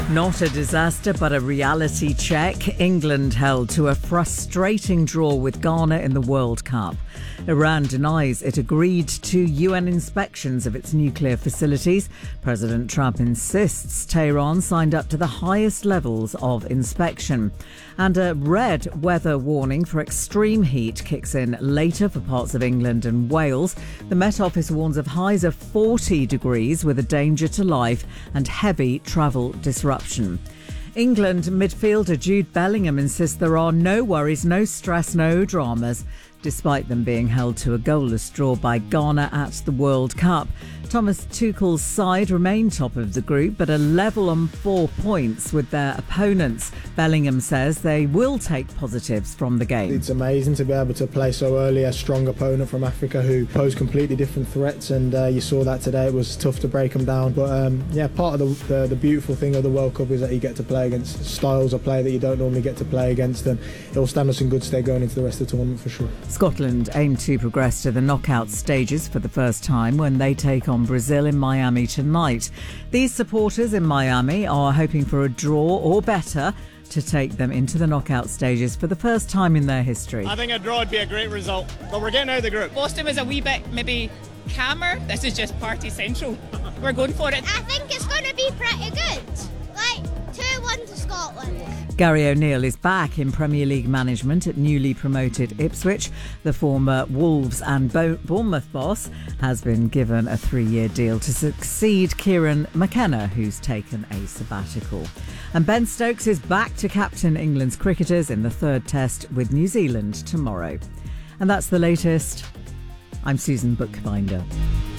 Not a disaster, but a reality check. England held to a frustrating draw with Ghana in the World Cup. Iran denies it agreed to UN inspections of its nuclear facilities. President Trump insists Tehran signed up to the highest levels of inspection. And a red weather warning for extreme heat kicks in later for parts of England and Wales. The Met Office warns of highs of 40 degrees with a danger to life and heavy travel disruption. England midfielder Jude Bellingham insists there are no worries, no stress, no dramas, despite them being held to a goalless draw by Ghana at the World Cup. Thomas Tuchel's side remain top of the group, but a level on 4 points with their opponents. Bellingham says they will take positives from the game. It's amazing to be able to play so early a strong opponent from Africa who pose completely different threats, and you saw that today. It was tough to break them down, but part of the beautiful thing of the World Cup is that you get to play against styles of play that you don't normally get to play against, and it will stand us in good stead going into the rest of the tournament for sure. Scotland aim to progress to the knockout stages for the first time when they take on Brazil in Miami tonight. These supporters in Miami are hoping for a draw or better to take them into the knockout stages for the first time in their history. I think a draw would be a great result, but we're getting out of the group. Boston was a wee bit maybe calmer. This is just party central. We're going for it. I think it's going to be pretty good. Like 2-1 to Scotland. Gary O'Neill is back in Premier League management at newly promoted Ipswich. The former Wolves and Bournemouth boss has been given a 3-year deal to succeed Kieran McKenna, who's taken a sabbatical. And Ben Stokes is back to captain England's cricketers in the third test with New Zealand tomorrow. And that's the latest. I'm Susan Bookbinder.